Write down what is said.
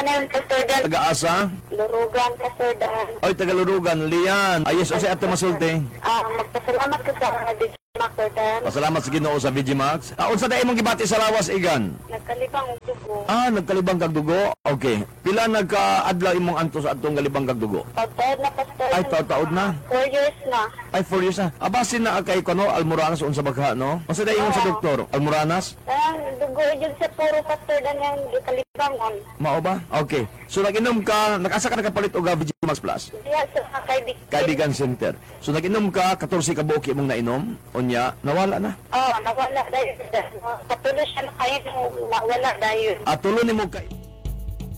yun, Pastor Dan. Taga-asa? Lurugan, Pastor Dan. Oy, taga-Lurugan, Lian. Ayos, o si Ate Masulti. Magpasalamat ko sa mga DJ Pastor Dan. Pasalamat sa Ginoo sa VGMax. Unsa dai imong gibati sa lawas, Igan? Nagkalibang og dugo. Nagkalibang kag dugo. Okay. Pila nagka-adlaw imong anto sa atong galibang kag dugo? Pagtaod na, Pastor. Ay, taod na. 4 years na. Ay, 4 years na. Abasin na kay kono Almoranas unsa bagha, no? Unsa dai imong sa doktor? Almoranas? Dugo yun sa puro, Pastor Dan, yung kalibangon. Mao ba? Okay. So nag-inom ka, nag-asa ka nakapalit og VGMax Plus? Diya sa Kaibigan Center. So nag-inom ka 14 ka buok imong nainom, unya nawala na. nawala dahil. Patuloy siya na kayo, nawala dahil. At tulo nimo ka